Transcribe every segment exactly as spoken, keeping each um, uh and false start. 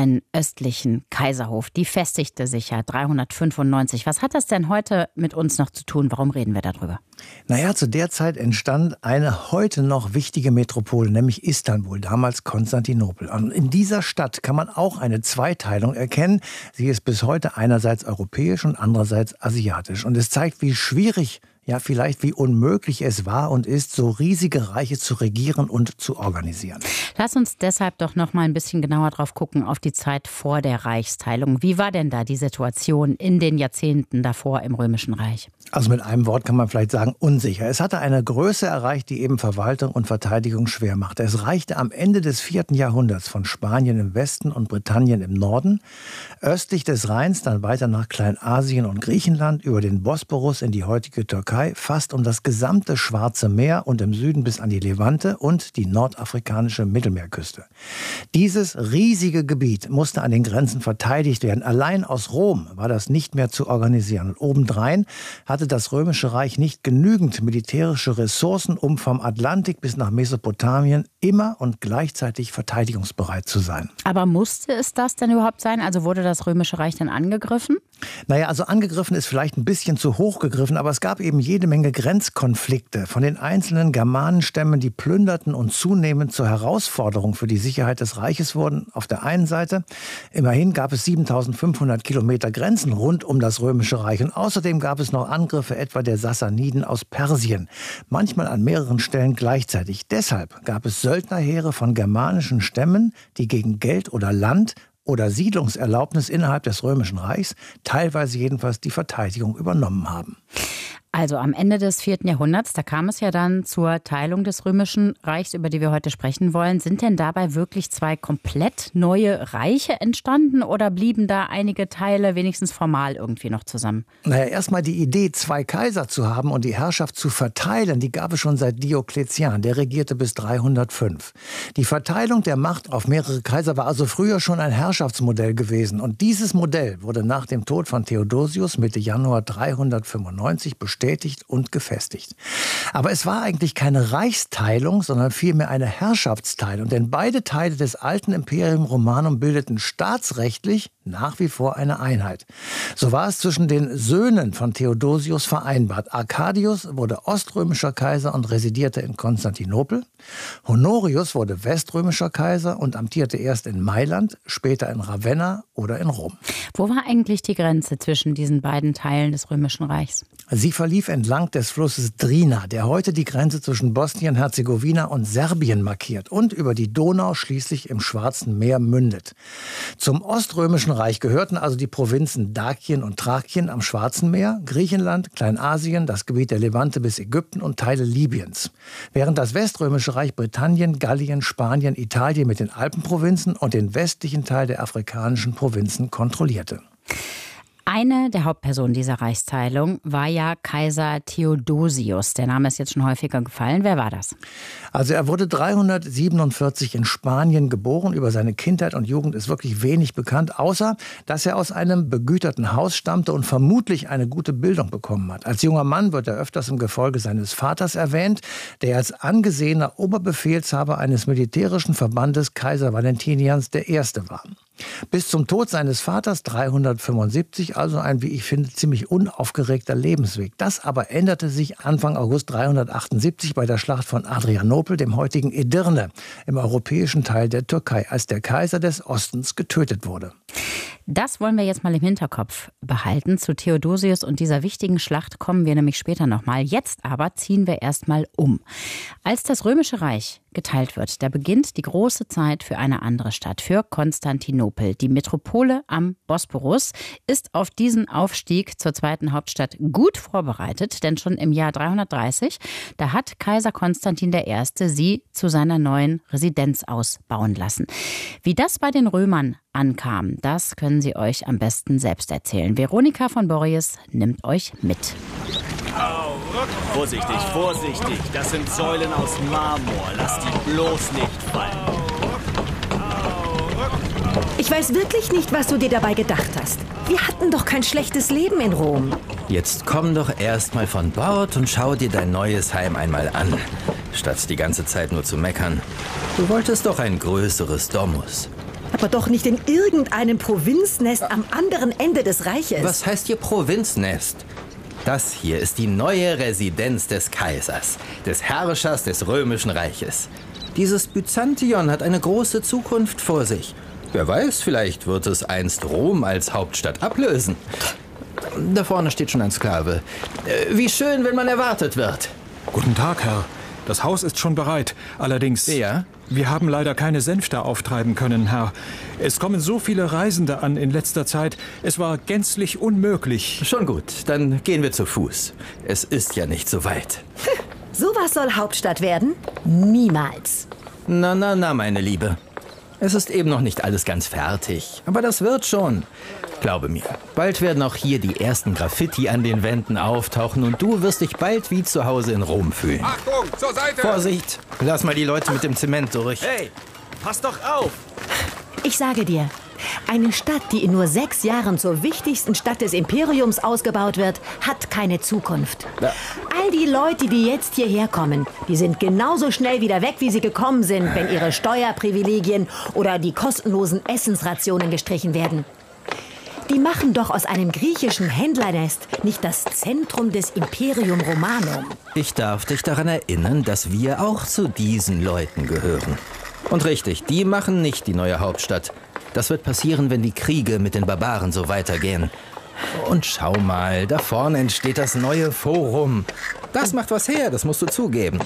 einen östlichen Kaiserhof. Die festigte sich ja dreihundertfünfundneunzig. Was hat das denn heute mit uns noch zu tun? Warum reden wir darüber? Naja, zu der Zeit entstand eine heute noch wichtige Metropole, nämlich Istanbul, damals Konstantinopel. Und in dieser Stadt kann man auch eine Zweiteilung erkennen. Sie ist bis heute einerseits europäisch und andererseits asiatisch. Und es zeigt, wie schwierig, ja vielleicht wie unmöglich es war und ist, so riesige Reiche zu regieren und zu organisieren. Lass uns deshalb doch noch mal ein bisschen genauer drauf gucken, auf die Zeit vor der Reichsteilung. Wie war denn da die Situation in den Jahrzehnten davor im Römischen Reich? Also mit einem Wort kann man vielleicht sagen, unsicher. Es hatte eine Größe erreicht, die eben Verwaltung und Verteidigung schwer machte. Es reichte am Ende des vierten Jahrhunderts von Spanien im Westen und Britannien im Norden, östlich des Rheins dann weiter nach Kleinasien und Griechenland, über den Bosporus in die heutige Türkei, fast um das gesamte Schwarze Meer und im Süden bis an die Levante und die nordafrikanische Mittelmeerküste. Dieses riesige Gebiet musste an den Grenzen verteidigt werden. Allein aus Rom war das nicht mehr zu organisieren. Und obendrein hatte das Römische Reich nicht genügend militärische Ressourcen, um vom Atlantik bis nach Mesopotamien immer und gleichzeitig verteidigungsbereit zu sein. Aber musste es das denn überhaupt sein? Also wurde das Römische Reich dann angegriffen? Naja, also angegriffen ist vielleicht ein bisschen zu hoch gegriffen, aber es gab eben jede Menge Grenzkonflikte von den einzelnen Germanenstämmen, die plünderten und zunehmend zur Herausforderung für die Sicherheit des Reiches wurden. Auf der einen Seite, immerhin gab es siebentausendfünfhundert Kilometer Grenzen rund um das Römische Reich und außerdem gab es noch Angriffe etwa der Sassaniden aus Persien, manchmal an mehreren Stellen gleichzeitig. Deshalb gab es Söldnerheere von germanischen Stämmen, die gegen Geld oder Land oder Siedlungserlaubnis innerhalb des Römischen Reichs teilweise jedenfalls die Verteidigung übernommen haben. Also am Ende des vierten Jahrhunderts, da kam es ja dann zur Teilung des Römischen Reichs, über die wir heute sprechen wollen. Sind denn dabei wirklich zwei komplett neue Reiche entstanden oder blieben da einige Teile wenigstens formal irgendwie noch zusammen? Naja, erstmal die Idee, zwei Kaiser zu haben und die Herrschaft zu verteilen, die gab es schon seit Diokletian. Der regierte bis dreihundertfünf. Die Verteilung der Macht auf mehrere Kaiser war also früher schon ein Herrschaftsmodell gewesen. Und dieses Modell wurde nach dem Tod von Theodosius Mitte Januar dreihundertfünfundneunzig bestätigt und gefestigt. Aber es war eigentlich keine Reichsteilung, sondern vielmehr eine Herrschaftsteilung. Denn beide Teile des alten Imperium Romanum bildeten staatsrechtlich nach wie vor eine Einheit. So war es zwischen den Söhnen von Theodosius vereinbart. Arcadius wurde oströmischer Kaiser und residierte in Konstantinopel. Honorius wurde weströmischer Kaiser und amtierte erst in Mailand, später in Ravenna oder in Rom. Wo war eigentlich die Grenze zwischen diesen beiden Teilen des Römischen Reichs? Sie verlief entlang des Flusses Drina, der heute die Grenze zwischen Bosnien-Herzegowina und Serbien markiert und über die Donau schließlich im Schwarzen Meer mündet. Zum Oströmischen Reich gehörten also die Provinzen Dakien und Thrakien am Schwarzen Meer, Griechenland, Kleinasien, das Gebiet der Levante bis Ägypten und Teile Libyens. Während das Weströmische Reich Britannien, Gallien, Spanien, Italien mit den Alpenprovinzen und den westlichen Teil der afrikanischen Provinzen kontrollierte. Eine der Hauptpersonen dieser Reichsteilung war ja Kaiser Theodosius. Der Name ist jetzt schon häufiger gefallen. Wer war das? Also er wurde dreihundertsiebenundvierzig in Spanien geboren. Über seine Kindheit und Jugend ist wirklich wenig bekannt, außer dass er aus einem begüterten Haus stammte und vermutlich eine gute Bildung bekommen hat. Als junger Mann wird er öfters im Gefolge seines Vaters erwähnt, der als angesehener Oberbefehlshaber eines militärischen Verbandes Kaiser Valentinians der Erste war. Bis zum Tod seines Vaters dreihundertfünfundsiebzig, also ein, wie ich finde, ziemlich unaufgeregter Lebensweg. Das aber änderte sich Anfang August dreihundertachtundsiebzig bei der Schlacht von Adrianopel, dem heutigen Edirne, im europäischen Teil der Türkei, als der Kaiser des Ostens getötet wurde. Das wollen wir jetzt mal im Hinterkopf behalten. Zu Theodosius und dieser wichtigen Schlacht kommen wir nämlich später nochmal. Jetzt aber ziehen wir erstmal um. Als das Römische Reich geteilt wird, da beginnt die große Zeit für eine andere Stadt, für Konstantinopel. Die Metropole am Bosporus ist auf diesen Aufstieg zur zweiten Hauptstadt gut vorbereitet, denn schon im Jahr dreihundertdreißig, da hat Kaiser Konstantin der Erste sie zu seiner neuen Residenz ausbauen lassen. Wie das bei den Römern ankam, das können Sie euch am besten selbst erzählen. Veronika von Borries nimmt euch mit. Vorsichtig, vorsichtig. Das sind Säulen aus Marmor. Lass die bloß nicht fallen. Ich weiß wirklich nicht, was du dir dabei gedacht hast. Wir hatten doch kein schlechtes Leben in Rom. Jetzt komm doch erst mal von Bord und schau dir dein neues Heim einmal an, statt die ganze Zeit nur zu meckern. Du wolltest doch ein größeres Domus. Aber doch nicht in irgendeinem Provinznest am anderen Ende des Reiches. Was heißt hier Provinznest? Das hier ist die neue Residenz des Kaisers, des Herrschers des Römischen Reiches. Dieses Byzantion hat eine große Zukunft vor sich. Wer weiß, vielleicht wird es einst Rom als Hauptstadt ablösen. Da vorne steht schon ein Sklave. Wie schön, wenn man erwartet wird. Guten Tag, Herr. Das Haus ist schon bereit. Allerdings, Ja? wir haben leider keine Sänfte auftreiben können, Herr. Es kommen so viele Reisende an in letzter Zeit. Es war gänzlich unmöglich. Schon gut, dann gehen wir zu Fuß. Es ist ja nicht so weit. Sowas soll Hauptstadt werden? Niemals. Na, na, na, meine Liebe. Es ist eben noch nicht alles ganz fertig. Aber das wird schon. Glaube mir, bald werden auch hier die ersten Graffiti an den Wänden auftauchen und du wirst dich bald wie zu Hause in Rom fühlen. Achtung, zur Seite! Vorsicht, lass mal die Leute mit dem Zement durch. Hey, pass doch auf! Ich sage dir, eine Stadt, die in nur sechs Jahren zur wichtigsten Stadt des Imperiums ausgebaut wird, hat keine Zukunft. Ja. All die Leute, die jetzt hierher kommen, die sind genauso schnell wieder weg, wie sie gekommen sind, wenn ihre Steuerprivilegien oder die kostenlosen Essensrationen gestrichen werden. Die machen doch aus einem griechischen Händlernest nicht das Zentrum des Imperium Romanum. Ich darf dich daran erinnern, dass wir auch zu diesen Leuten gehören. Und richtig, die machen nicht die neue Hauptstadt. Das wird passieren, wenn die Kriege mit den Barbaren so weitergehen. Und schau mal, da vorne entsteht das neue Forum. Das macht was her, das musst du zugeben.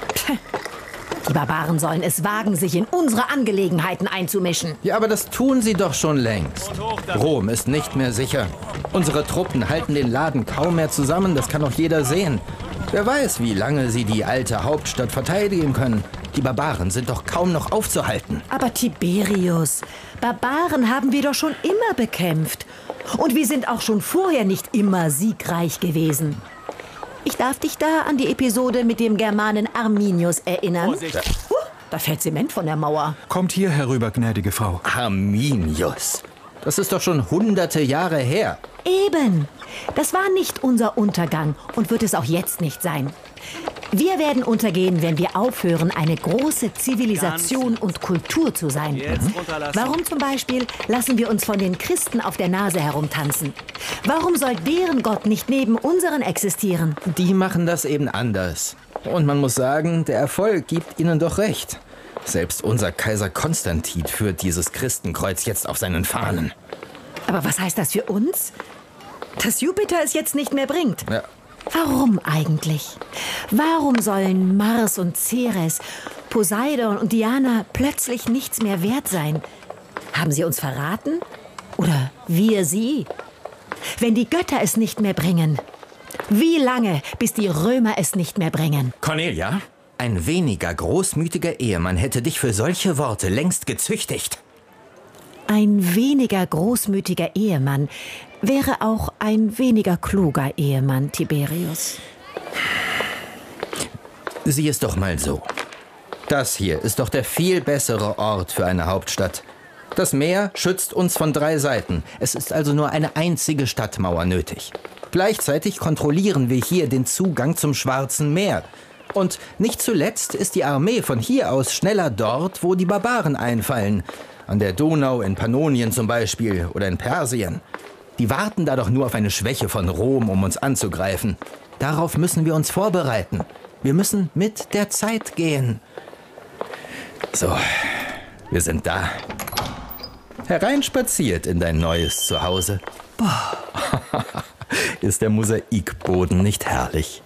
Die Barbaren sollen es wagen, sich in unsere Angelegenheiten einzumischen. Ja, aber das tun sie doch schon längst. Rom ist nicht mehr sicher. Unsere Truppen halten den Laden kaum mehr zusammen, das kann doch jeder sehen. Wer weiß, wie lange sie die alte Hauptstadt verteidigen können. Die Barbaren sind doch kaum noch aufzuhalten. Aber Tiberius, Barbaren haben wir doch schon immer bekämpft. Und wir sind auch schon vorher nicht immer siegreich gewesen. Ich darf dich da an die Episode mit dem Germanen Arminius erinnern. Vorsicht. Huh, da fällt Zement von der Mauer. Kommt hier herüber, gnädige Frau. Arminius. Das ist doch schon hunderte Jahre her. Eben. Das war nicht unser Untergang und wird es auch jetzt nicht sein. Wir werden untergehen, wenn wir aufhören, eine große Zivilisation und Kultur zu sein. Jetzt runterlassen. Warum zum Beispiel lassen wir uns von den Christen auf der Nase herumtanzen? Warum soll deren Gott nicht neben unseren existieren? Die machen das eben anders. Und man muss sagen, der Erfolg gibt ihnen doch recht. Selbst unser Kaiser Konstantin führt dieses Christenkreuz jetzt auf seinen Fahnen. Aber was heißt das für uns? Dass Jupiter es jetzt nicht mehr bringt. Ja. Warum eigentlich? Warum sollen Mars und Ceres, Poseidon und Diana plötzlich nichts mehr wert sein? Haben sie uns verraten? Oder wir sie? Wenn die Götter es nicht mehr bringen, wie lange, bis die Römer es nicht mehr bringen? Cornelia, ein weniger großmütiger Ehemann hätte dich für solche Worte längst gezüchtigt. Ein weniger großmütiger Ehemann wäre auch ein weniger kluger Ehemann, Tiberius. Sieh es doch mal so. Das hier ist doch der viel bessere Ort für eine Hauptstadt. Das Meer schützt uns von drei Seiten. Es ist also nur eine einzige Stadtmauer nötig. Gleichzeitig kontrollieren wir hier den Zugang zum Schwarzen Meer. Und nicht zuletzt ist die Armee von hier aus schneller dort, wo die Barbaren einfallen. An der Donau, in Pannonien zum Beispiel, oder in Persien. Die warten da doch nur auf eine Schwäche von Rom, um uns anzugreifen. Darauf müssen wir uns vorbereiten. Wir müssen mit der Zeit gehen. So, wir sind da. Hereinspaziert in dein neues Zuhause. Boah. Ist der Mosaikboden nicht herrlich?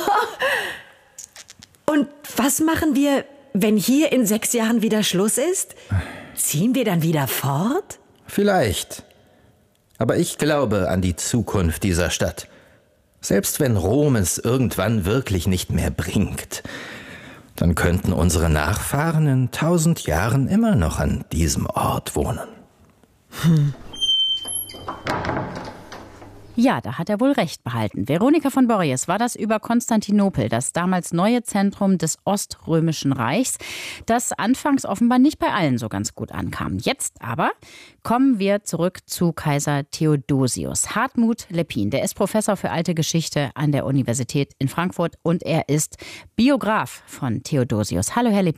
Und was machen wir, wenn hier in sechs Jahren wieder Schluss ist? Ziehen wir dann wieder fort? Vielleicht. Aber ich glaube an die Zukunft dieser Stadt. Selbst wenn Rom es irgendwann wirklich nicht mehr bringt, dann könnten unsere Nachfahren in tausend Jahren immer noch an diesem Ort wohnen. Hm. Ja, da hat er wohl recht behalten. Veronika von Borries war das über Konstantinopel, das damals neue Zentrum des Oströmischen Reichs, das anfangs offenbar nicht bei allen so ganz gut ankam. Jetzt aber kommen wir zurück zu Kaiser Theodosius. Hartmut Leppin, der ist Professor für alte Geschichte an der Universität in Frankfurt und er ist Biograf von Theodosius. Hallo, Herr Leppin.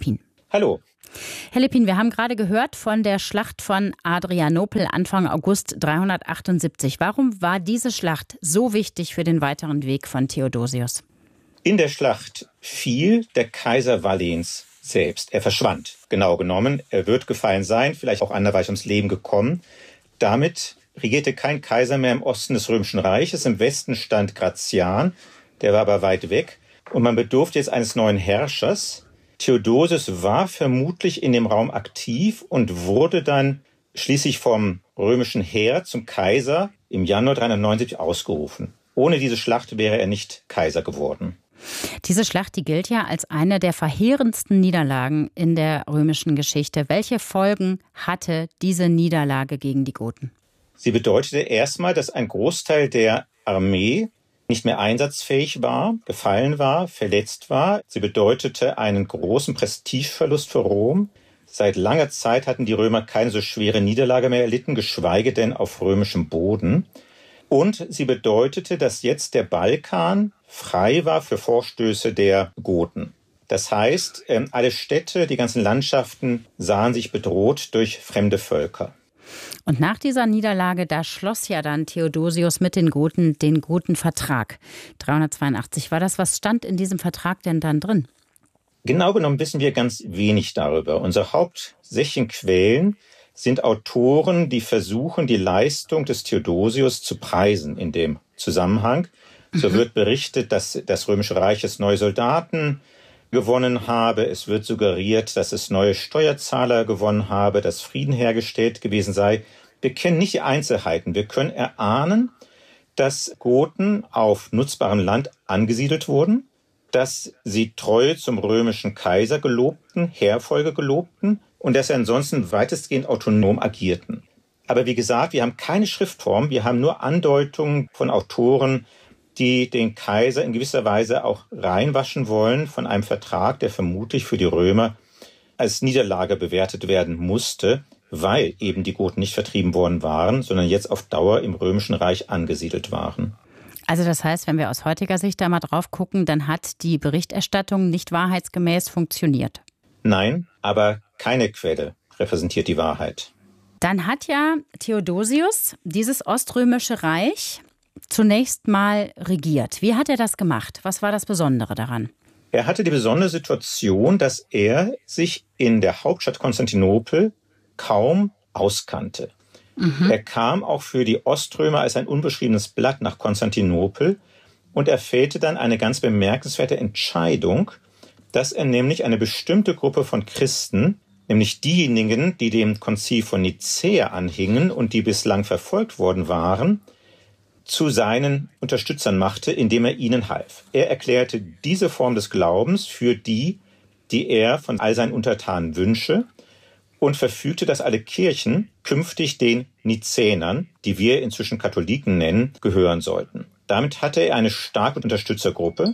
Hallo. Herr Lippin, wir haben gerade gehört von der Schlacht von Adrianopel Anfang August dreihundertachtundsiebzig. Warum war diese Schlacht so wichtig für den weiteren Weg von Theodosius? In der Schlacht fiel der Kaiser Valens selbst. Er verschwand, genau genommen. Er wird gefallen sein, vielleicht auch anderweitig ums Leben gekommen. Damit regierte kein Kaiser mehr im Osten des Römischen Reiches. Im Westen stand Gratian, der war aber weit weg. Und man bedurfte jetzt eines neuen Herrschers. Theodosius war vermutlich in dem Raum aktiv und wurde dann schließlich vom römischen Heer zum Kaiser im Januar dreihundertneunundsiebzig ausgerufen. Ohne diese Schlacht wäre er nicht Kaiser geworden. Diese Schlacht, die gilt ja als eine der verheerendsten Niederlagen in der römischen Geschichte. Welche Folgen hatte diese Niederlage gegen die Goten? Sie bedeutete erstmal, dass ein Großteil der Armee nicht mehr einsatzfähig war, gefallen war, verletzt war. Sie bedeutete einen großen Prestigeverlust für Rom. Seit langer Zeit hatten die Römer keine so schwere Niederlage mehr erlitten, geschweige denn auf römischem Boden. Und sie bedeutete, dass jetzt der Balkan frei war für Vorstöße der Goten. Das heißt, alle Städte, die ganzen Landschaften sahen sich bedroht durch fremde Völker. Und nach dieser Niederlage, da schloss ja dann Theodosius mit den Goten den Gotenvertrag. dreihundertzweiundachtzig war das. Was stand in diesem Vertrag denn dann drin? Genau genommen wissen wir ganz wenig darüber. Unsere hauptsächlichen Quellen sind Autoren, die versuchen, die Leistung des Theodosius zu preisen in dem Zusammenhang. So wird berichtet, dass das Römische Reich jetzt neue Soldaten gewonnen habe. Es wird suggeriert, dass es neue Steuerzahler gewonnen habe, dass Frieden hergestellt gewesen sei. Wir kennen nicht die Einzelheiten. Wir können erahnen, dass Goten auf nutzbarem Land angesiedelt wurden, dass sie Treue zum römischen Kaiser gelobten, Heerfolge gelobten und dass sie ansonsten weitestgehend autonom agierten. Aber wie gesagt, wir haben keine Schriftform, wir haben nur Andeutungen von Autoren, die den Kaiser in gewisser Weise auch reinwaschen wollen von einem Vertrag, der vermutlich für die Römer als Niederlage bewertet werden musste, weil eben die Goten nicht vertrieben worden waren, sondern jetzt auf Dauer im Römischen Reich angesiedelt waren. Also das heißt, wenn wir aus heutiger Sicht da mal drauf gucken, dann hat die Berichterstattung nicht wahrheitsgemäß funktioniert. Nein, aber keine Quelle repräsentiert die Wahrheit. Dann hat ja Theodosius dieses Oströmische Reich zunächst mal regiert. Wie hat er das gemacht? Was war das Besondere daran? Er hatte die besondere Situation, dass er sich in der Hauptstadt Konstantinopel kaum auskannte. Mhm. Er kam auch für die Oströmer als ein unbeschriebenes Blatt nach Konstantinopel und er fällte dann eine ganz bemerkenswerte Entscheidung, dass er nämlich eine bestimmte Gruppe von Christen, nämlich diejenigen, die dem Konzil von Nicäa anhingen und die bislang verfolgt worden waren, zu seinen Unterstützern machte, indem er ihnen half. Er erklärte diese Form des Glaubens für die, die er von all seinen Untertanen wünsche und verfügte, dass alle Kirchen künftig den Nizänern, die wir inzwischen Katholiken nennen, gehören sollten. Damit hatte er eine starke Unterstützergruppe.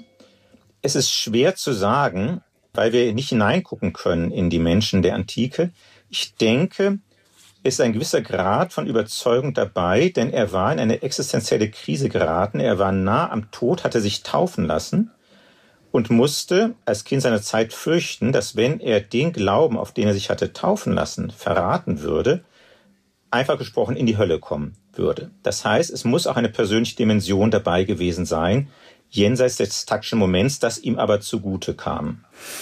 Es ist schwer zu sagen, weil wir nicht hineingucken können in die Menschen der Antike. Ich denke, ist ein gewisser Grad von Überzeugung dabei, denn er war in eine existenzielle Krise geraten. Er war nah am Tod, hatte sich taufen lassen und musste als Kind seiner Zeit fürchten, dass wenn er den Glauben, auf den er sich hatte taufen lassen, verraten würde, einfach gesprochen in die Hölle kommen würde. Das heißt, es muss auch eine persönliche Dimension dabei gewesen sein, jenseits des taktischen Moments, das ihm aber zugute kam.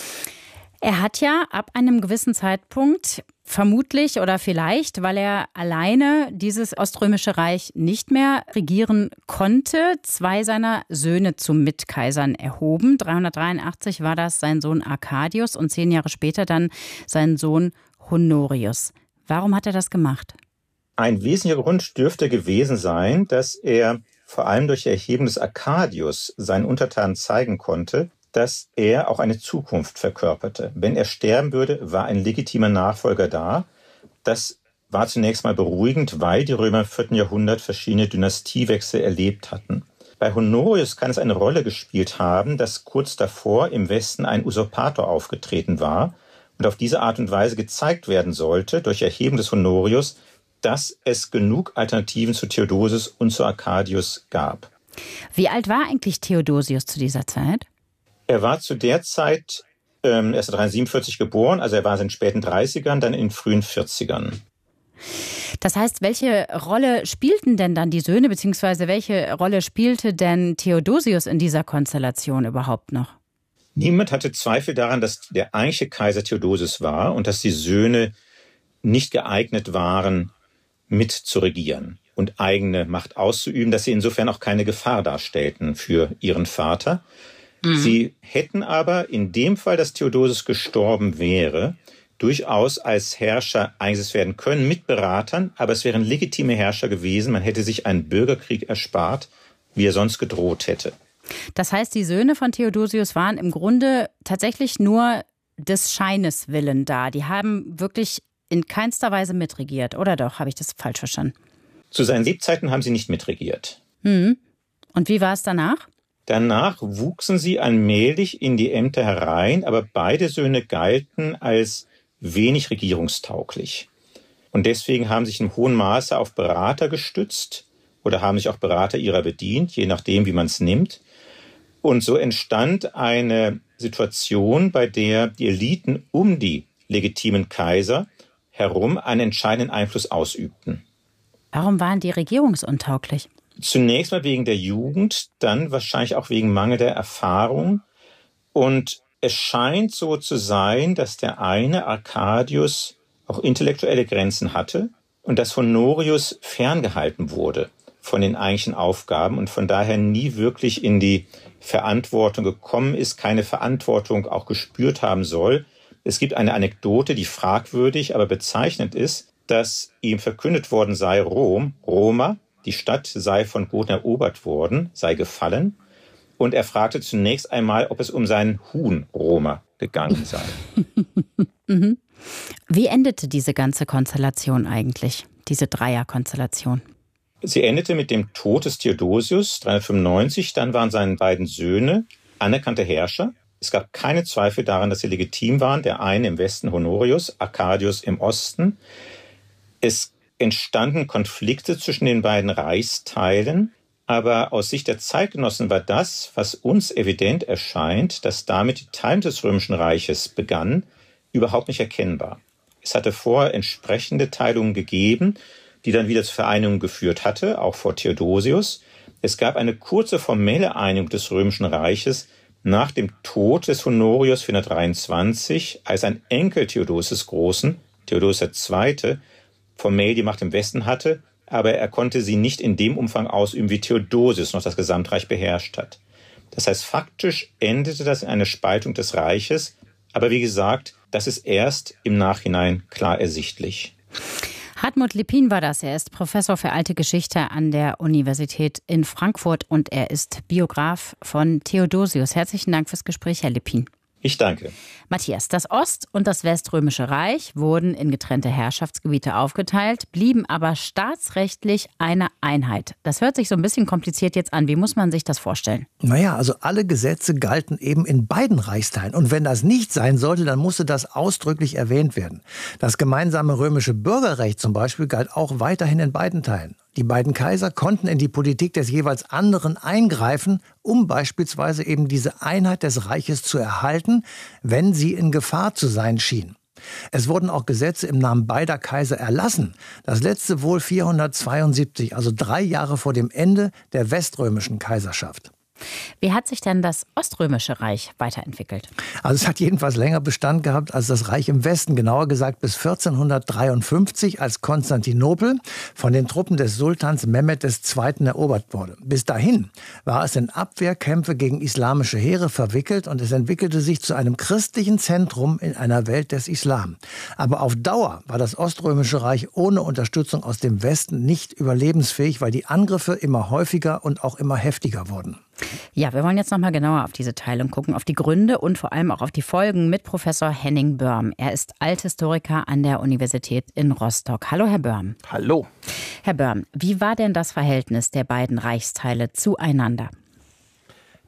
Er hat ja ab einem gewissen Zeitpunkt vermutlich oder vielleicht, weil er alleine dieses Oströmische Reich nicht mehr regieren konnte, zwei seiner Söhne zu Mitkaisern erhoben. dreihundertdreiundachtzig war das sein Sohn Arcadius und zehn Jahre später dann sein Sohn Honorius. Warum hat er das gemacht? Ein wesentlicher Grund dürfte gewesen sein, dass er vor allem durch Erheben des Arcadius seinen Untertanen zeigen konnte, dass er auch eine Zukunft verkörperte. Wenn er sterben würde, war ein legitimer Nachfolger da. Das war zunächst mal beruhigend, weil die Römer im vierten Jahrhundert verschiedene Dynastiewechsel erlebt hatten. Bei Honorius kann es eine Rolle gespielt haben, dass kurz davor im Westen ein Usurpator aufgetreten war und auf diese Art und Weise gezeigt werden sollte, durch Erheben des Honorius, dass es genug Alternativen zu Theodosius und zu Arcadius gab. Wie alt war eigentlich Theodosius zu dieser Zeit? Er war zu der Zeit Ähm, er ist neunzehnhundertsiebenundvierzig geboren, also er war in den späten dreißigern, dann in den frühen vierzigern. Das heißt, welche Rolle spielten denn dann die Söhne, beziehungsweise welche Rolle spielte denn Theodosius in dieser Konstellation überhaupt noch? Niemand hatte Zweifel daran, dass der eigentliche Kaiser Theodosius war und dass die Söhne nicht geeignet waren, mit zu regieren und eigene Macht auszuüben, dass sie insofern auch keine Gefahr darstellten für ihren Vater. Mhm. Sie hätten aber in dem Fall, dass Theodosius gestorben wäre, durchaus als Herrscher eingesetzt werden können mit Beratern, aber es wären legitime Herrscher gewesen. Man hätte sich einen Bürgerkrieg erspart, wie er sonst gedroht hätte. Das heißt, die Söhne von Theodosius waren im Grunde tatsächlich nur des Scheines willen da. Die haben wirklich in keinster Weise mitregiert, oder doch? Habe ich das falsch verstanden? Zu seinen Lebzeiten haben sie nicht mitregiert. Hm. Und wie war es danach? Danach wuchsen sie allmählich in die Ämter herein, aber beide Söhne galten als wenig regierungstauglich. Und deswegen haben sich in hohem Maße auf Berater gestützt oder haben sich auch Berater ihrer bedient, je nachdem, wie man es nimmt. Und so entstand eine Situation, bei der die Eliten um die legitimen Kaiser herum einen entscheidenden Einfluss ausübten. Warum waren die regierungsuntauglich? Zunächst mal wegen der Jugend, dann wahrscheinlich auch wegen mangelnder Erfahrung. Und es scheint so zu sein, dass der eine, Arcadius, auch intellektuelle Grenzen hatte und dass Honorius ferngehalten wurde von den eigentlichen Aufgaben und von daher nie wirklich in die Verantwortung gekommen ist, keine Verantwortung auch gespürt haben soll. Es gibt eine Anekdote, die fragwürdig, aber bezeichnend ist, dass ihm verkündet worden sei, Rom, Roma, die Stadt sei von Goten erobert worden, sei gefallen. Und er fragte zunächst einmal, ob es um seinen Huhn Roma gegangen sei. Mhm. Wie endete diese ganze Konstellation eigentlich, diese Dreierkonstellation? Sie endete mit dem Tod des Theodosius dreihundertfünfundneunzig. Dann waren seine beiden Söhne anerkannte Herrscher. Es gab keine Zweifel daran, dass sie legitim waren. Der eine im Westen Honorius, Arcadius im Osten. Es entstanden Konflikte zwischen den beiden Reichsteilen. Aber aus Sicht der Zeitgenossen war das, was uns evident erscheint, dass damit die Teilung des Römischen Reiches begann, überhaupt nicht erkennbar. Es hatte vorher entsprechende Teilungen gegeben, die dann wieder zur Vereinigung geführt hatte, auch vor Theodosius. Es gab eine kurze formelle Einigung des Römischen Reiches nach dem Tod des Honorius vierhundertdreiundzwanzig, als ein Enkel Theodosius des Großen, Theodosius der Zweite, formell die Macht im Westen hatte, aber er konnte sie nicht in dem Umfang ausüben, wie Theodosius noch das Gesamtreich beherrscht hat. Das heißt, faktisch endete das in eine Spaltung des Reiches, aber wie gesagt, das ist erst im Nachhinein klar ersichtlich. Hartmut Lepin war das. Er ist Professor für alte Geschichte an der Universität in Frankfurt und er ist Biograf von Theodosius. Herzlichen Dank fürs Gespräch, Herr Lepin. Ich danke. Matthias, das Ost- und das Weströmische Reich wurden in getrennte Herrschaftsgebiete aufgeteilt, blieben aber staatsrechtlich eine Einheit. Das hört sich so ein bisschen kompliziert jetzt an. Wie muss man sich das vorstellen? Naja, also alle Gesetze galten eben in beiden Reichsteilen. Und wenn das nicht sein sollte, dann musste das ausdrücklich erwähnt werden. Das gemeinsame römische Bürgerrecht zum Beispiel galt auch weiterhin in beiden Teilen. Die beiden Kaiser konnten in die Politik des jeweils anderen eingreifen, um beispielsweise eben diese Einheit des Reiches zu erhalten, wenn sie in Gefahr zu sein schien. Es wurden auch Gesetze im Namen beider Kaiser erlassen. Das letzte wohl vierhundertzweiundsiebzig, also drei Jahre vor dem Ende der weströmischen Kaiserschaft. Wie hat sich denn das Oströmische Reich weiterentwickelt? Also es hat jedenfalls länger Bestand gehabt als das Reich im Westen, genauer gesagt bis vierzehnhundertdreiundfünfzig, als Konstantinopel von den Truppen des Sultans Mehmed der Zweite erobert wurde. Bis dahin war es in Abwehrkämpfe gegen islamische Heere verwickelt und es entwickelte sich zu einem christlichen Zentrum in einer Welt des Islam. Aber auf Dauer war das Oströmische Reich ohne Unterstützung aus dem Westen nicht überlebensfähig, weil die Angriffe immer häufiger und auch immer heftiger wurden. Ja, wir wollen jetzt noch mal genauer auf diese Teilung gucken, auf die Gründe und vor allem auch auf die Folgen mit Professor Henning Börm. Er ist Althistoriker an der Universität in Rostock. Hallo, Herr Börm. Hallo. Herr Börm, wie war denn das Verhältnis der beiden Reichsteile zueinander?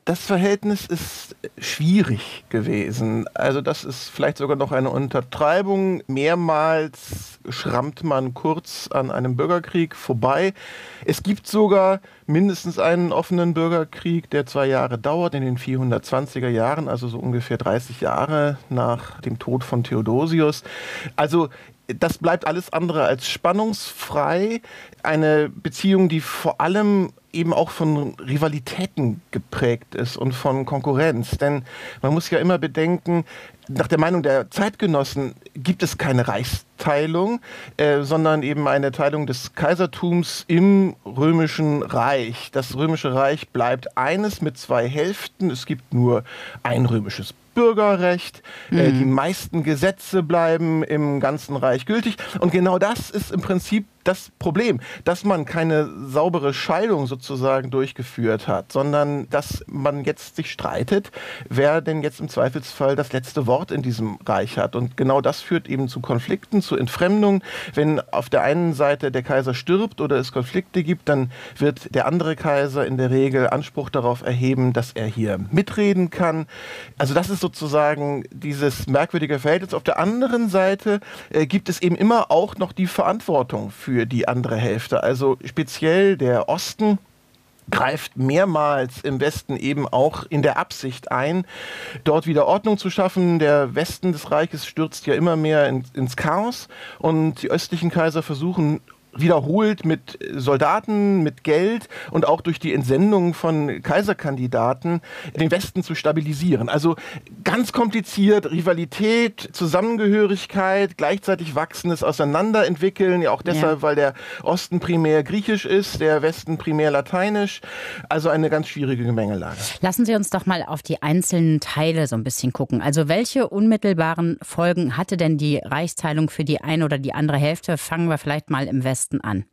Das Verhältnis ist schwierig gewesen. Also das ist vielleicht sogar noch eine Untertreibung. Mehrmals schrammt man kurz an einem Bürgerkrieg vorbei. Es gibt sogar mindestens einen offenen Bürgerkrieg, der zwei Jahre dauert, in den vierhundertzwanziger Jahren, also so ungefähr dreißig Jahre nach dem Tod von Theodosius. Also das bleibt alles andere als spannungsfrei. Eine Beziehung, die vor allem eben auch von Rivalitäten geprägt ist und von Konkurrenz. Denn man muss ja immer bedenken, nach der Meinung der Zeitgenossen gibt es keine Reichsteilung, äh, sondern eben eine Teilung des Kaisertums im Römischen Reich. Das Römische Reich bleibt eines mit zwei Hälften. Es gibt nur ein römisches Bürgerrecht. Mhm. Äh, die meisten Gesetze bleiben im ganzen Reich gültig. Und genau das ist im Prinzip das Problem, dass man keine saubere Scheidung sozusagen durchgeführt hat, sondern dass man jetzt sich streitet, wer denn jetzt im Zweifelsfall das letzte Wort in diesem Reich hat. Und genau das führt eben zu Konflikten, zu Entfremdung. Wenn auf der einen Seite der Kaiser stirbt oder es Konflikte gibt, dann wird der andere Kaiser in der Regel Anspruch darauf erheben, dass er hier mitreden kann. Also das ist sozusagen dieses merkwürdige Verhältnis. Auf der anderen Seite äh, gibt es eben immer auch noch die Verantwortung für Für die andere Hälfte. Also speziell der Osten greift mehrmals im Westen eben auch in der Absicht ein, dort wieder Ordnung zu schaffen. Der Westen des Reiches stürzt ja immer mehr in, ins Chaos und die östlichen Kaiser versuchen wiederholt mit Soldaten, mit Geld und auch durch die Entsendung von Kaiserkandidaten den Westen zu stabilisieren. Also ganz kompliziert, Rivalität, Zusammengehörigkeit, gleichzeitig wachsendes Auseinanderentwickeln, ja auch deshalb, ja. weil der Osten primär griechisch ist, der Westen primär lateinisch. Also eine ganz schwierige Gemengelage. Lassen Sie uns doch mal auf die einzelnen Teile so ein bisschen gucken. Also welche unmittelbaren Folgen hatte denn die Reichsteilung für die eine oder die andere Hälfte? Fangen wir vielleicht mal im Westen an.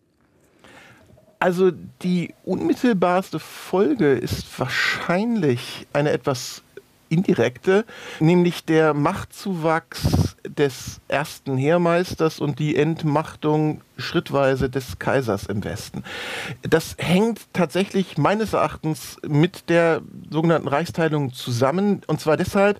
Also die unmittelbarste Folge ist wahrscheinlich eine etwas indirekte, nämlich der Machtzuwachs des ersten Heermeisters und die Entmachtung schrittweise des Kaisers im Westen. Das hängt tatsächlich meines Erachtens mit der sogenannten Reichsteilung zusammen, und zwar deshalb,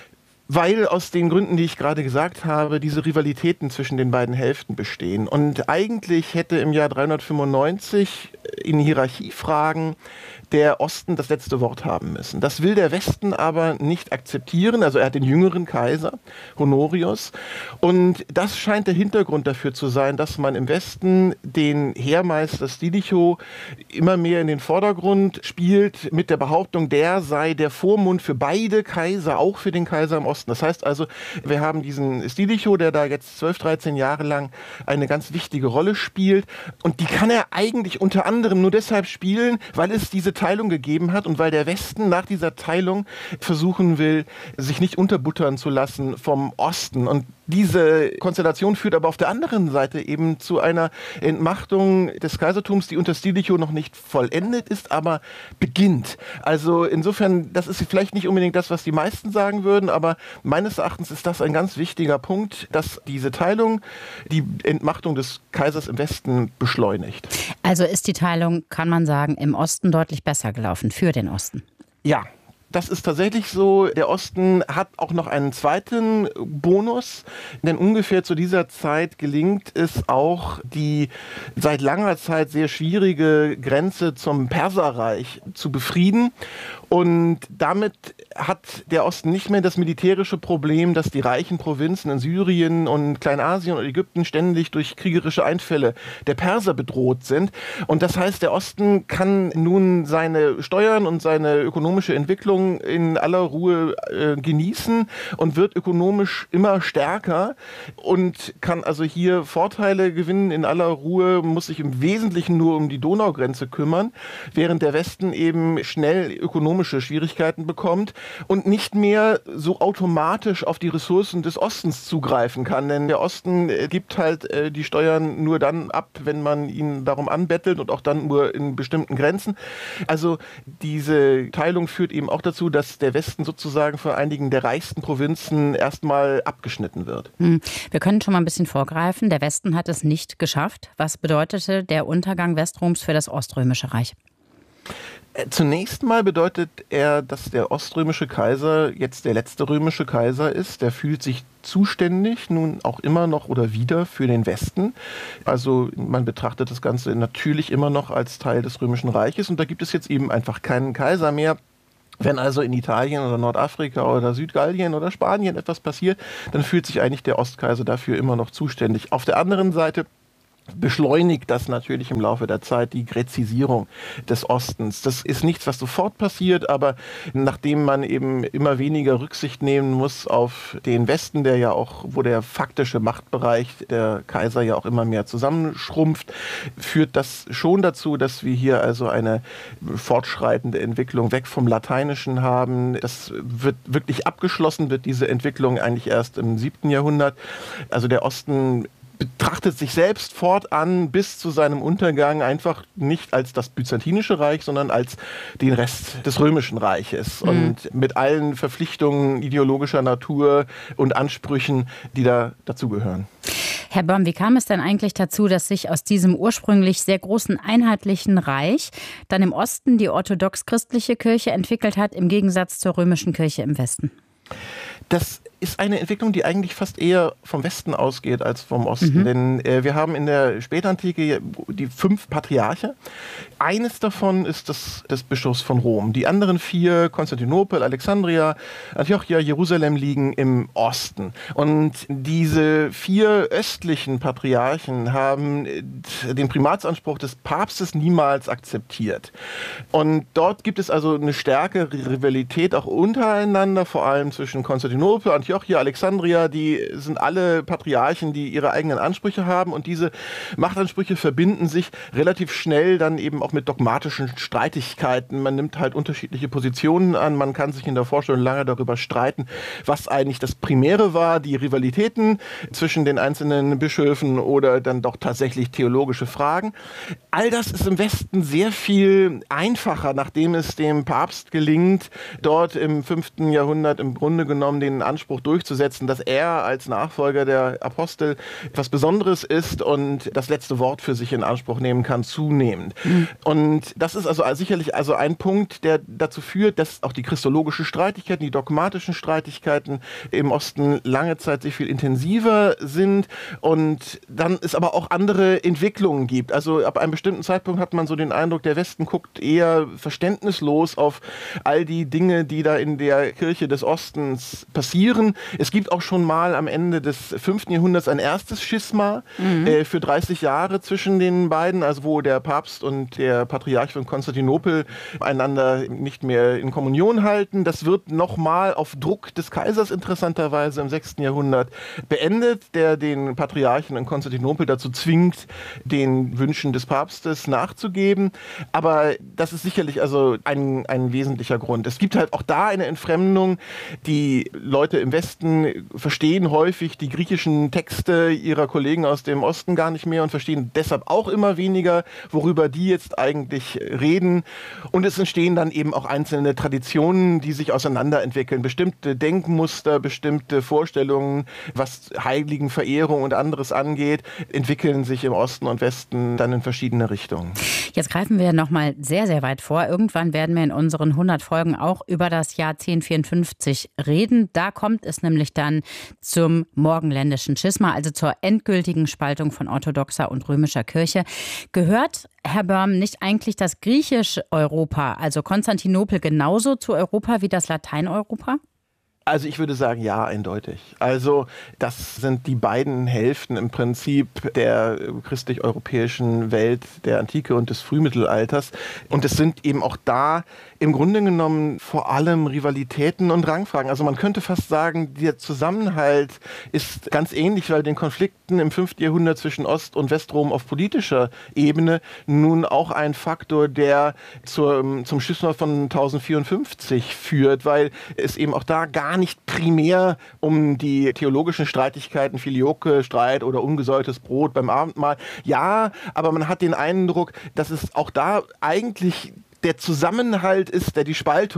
weil aus den Gründen, die ich gerade gesagt habe, diese Rivalitäten zwischen den beiden Hälften bestehen. Und eigentlich hätte im Jahr dreihundertfünfundneunzig in Hierarchiefragen der Osten das letzte Wort haben müssen. Das will der Westen aber nicht akzeptieren. Also er hat den jüngeren Kaiser, Honorius. Und das scheint der Hintergrund dafür zu sein, dass man im Westen den Heermeister Stilicho immer mehr in den Vordergrund spielt, mit der Behauptung, der sei der Vormund für beide Kaiser, auch für den Kaiser im Osten. Das heißt also, wir haben diesen Stilicho, der da jetzt zwölf, dreizehn Jahre lang eine ganz wichtige Rolle spielt. Und die kann er eigentlich unter anderem nur deshalb spielen, weil es diese Teilung gegeben hat und weil der Westen nach dieser Teilung versuchen will, sich nicht unterbuttern zu lassen vom Osten. Und diese Konstellation führt aber auf der anderen Seite eben zu einer Entmachtung des Kaisertums, die unter Stilicho noch nicht vollendet ist, aber beginnt. Also insofern, das ist vielleicht nicht unbedingt das, was die meisten sagen würden, aber meines Erachtens ist das ein ganz wichtiger Punkt, dass diese Teilung die Entmachtung des Kaisers im Westen beschleunigt. Also ist die Teilung, kann man sagen, im Osten deutlich besser gelaufen, für den Osten? Ja. Das ist tatsächlich so. Der Osten hat auch noch einen zweiten Bonus, denn ungefähr zu dieser Zeit gelingt es auch, die seit langer Zeit sehr schwierige Grenze zum Perserreich zu befrieden. Und damit hat der Osten nicht mehr das militärische Problem, dass die reichen Provinzen in Syrien und Kleinasien und Ägypten ständig durch kriegerische Einfälle der Perser bedroht sind. Und das heißt, der Osten kann nun seine Steuern und seine ökonomische Entwicklung in aller Ruhe äh, genießen und wird ökonomisch immer stärker und kann also hier Vorteile gewinnen in aller Ruhe, muss sich im Wesentlichen nur um die Donaugrenze kümmern, während der Westen eben schnell ökonomisch Schwierigkeiten bekommt und nicht mehr so automatisch auf die Ressourcen des Ostens zugreifen kann. Denn der Osten gibt halt äh, die Steuern nur dann ab, wenn man ihn darum anbettelt und auch dann nur in bestimmten Grenzen. Also diese Teilung führt eben auch dazu, dass der Westen sozusagen von einigen der reichsten Provinzen erstmal abgeschnitten wird. Wir können schon mal ein bisschen vorgreifen. Der Westen hat es nicht geschafft. Was bedeutete der Untergang Westroms für das Oströmische Reich? Zunächst mal bedeutet er, dass der oströmische Kaiser jetzt der letzte römische Kaiser ist. Der fühlt sich zuständig, nun auch immer noch oder wieder für den Westen. Also man betrachtet das Ganze natürlich immer noch als Teil des Römischen Reiches und da gibt es jetzt eben einfach keinen Kaiser mehr. Wenn also in Italien oder Nordafrika oder Südgallien oder Spanien etwas passiert, dann fühlt sich eigentlich der Ostkaiser dafür immer noch zuständig. Auf der anderen Seite beschleunigt das natürlich im Laufe der Zeit die Gräzisierung des Ostens. Das ist nichts, was sofort passiert, aber nachdem man eben immer weniger Rücksicht nehmen muss auf den Westen, der ja auch, wo der faktische Machtbereich der Kaiser ja auch immer mehr zusammenschrumpft, führt das schon dazu, dass wir hier also eine fortschreitende Entwicklung weg vom Lateinischen haben. Das wird wirklich abgeschlossen, wird diese Entwicklung eigentlich erst im siebten Jahrhundert. Also der Osten betrachtet sich selbst fortan bis zu seinem Untergang einfach nicht als das Byzantinische Reich, sondern als den Rest des Römischen Reiches mhm. und mit allen Verpflichtungen ideologischer Natur und Ansprüchen, die da dazugehören. Herr Böhm, wie kam es denn eigentlich dazu, dass sich aus diesem ursprünglich sehr großen einheitlichen Reich dann im Osten die orthodox-christliche Kirche entwickelt hat, im Gegensatz zur römischen Kirche im Westen? Das ist eine Entwicklung, die eigentlich fast eher vom Westen ausgeht als vom Osten. Mhm. Denn äh, wir haben in der Spätantike die fünf Patriarche. Eines davon ist das des Bischofs von Rom. Die anderen vier, Konstantinopel, Alexandria, Antiochia, Jerusalem, liegen im Osten. Und diese vier östlichen Patriarchen haben den Primatsanspruch des Papstes niemals akzeptiert. Und dort gibt es also eine stärkere Rivalität auch untereinander, vor allem zwischen Konstantinopel, Antiochia, Alexandria, die sind alle Patriarchen, die ihre eigenen Ansprüche haben und diese Machtansprüche verbinden sich relativ schnell dann eben auch mit dogmatischen Streitigkeiten. Man nimmt halt unterschiedliche Positionen an, man kann sich in der Vorstellung lange darüber streiten, was eigentlich das Primäre war, die Rivalitäten zwischen den einzelnen Bischöfen oder dann doch tatsächlich theologische Fragen. All das ist im Westen sehr viel einfacher, nachdem es dem Papst gelingt, dort im fünften Jahrhundert im Grunde genommen den Anspruch durchzusetzen, dass er als Nachfolger der Apostel etwas Besonderes ist und das letzte Wort für sich in Anspruch nehmen kann, zunehmend. Mhm. Und das ist also sicherlich also ein Punkt, der dazu führt, dass auch die christologischen Streitigkeiten, die dogmatischen Streitigkeiten im Osten lange Zeit sehr viel intensiver sind und dann es aber auch andere Entwicklungen gibt. Also ab einem bestimmten Zeitpunkt hat man so den Eindruck, der Westen guckt eher verständnislos auf all die Dinge, die da in der Kirche des Ostens passieren. Es gibt auch schon mal am Ende des fünften Jahrhunderts ein erstes Schisma mhm. äh, für dreißig Jahre zwischen den beiden, also wo der Papst und der Patriarch von Konstantinopel einander nicht mehr in Kommunion halten. Das wird nochmal auf Druck des Kaisers interessanterweise im sechsten Jahrhundert beendet, der den Patriarchen in Konstantinopel dazu zwingt, den Wünschen des Papstes nachzugeben. Aber das ist sicherlich also ein, ein wesentlicher Grund. Es gibt halt auch da eine Entfremdung. Die Leute im Westen verstehen häufig die griechischen Texte ihrer Kollegen aus dem Osten gar nicht mehr und verstehen deshalb auch immer weniger, worüber die jetzt eigentlich reden. Und es entstehen dann eben auch einzelne Traditionen, die sich auseinanderentwickeln. Bestimmte Denkmuster, bestimmte Vorstellungen, was Heiligenverehrung und anderes angeht, entwickeln sich im Osten und Westen dann in verschiedene Richtungen. Jetzt greifen wir noch mal sehr, sehr weit vor. Irgendwann werden wir in unseren hundert Folgen auch über das Jahr zehnhundertvierundfünfzig reden. Da kommt es nämlich dann zum morgenländischen Schisma, also zur endgültigen Spaltung von orthodoxer und römischer Kirche. Gehört, Herr Böhm, nicht eigentlich das griechische Europa, also Konstantinopel, genauso zu Europa wie das Lateineuropa? Also ich würde sagen, ja, eindeutig. Also das sind die beiden Hälften im Prinzip der christlich-europäischen Welt der Antike und des Frühmittelalters. Und es sind eben auch da im Grunde genommen vor allem Rivalitäten und Rangfragen. Also man könnte fast sagen, der Zusammenhalt ist ganz ähnlich, weil den Konflikten im fünften Jahrhundert zwischen Ost- und Westrom auf politischer Ebene nun auch ein Faktor, der zur, zum Schisma von tausendvierundfünfzig führt, weil es eben auch da gar nicht primär um die theologischen Streitigkeiten, Filioque-Streit oder ungesäuertes Brot beim Abendmahl. Ja, aber man hat den Eindruck, dass es auch da eigentlich der Zusammenhalt ist, der die Spaltung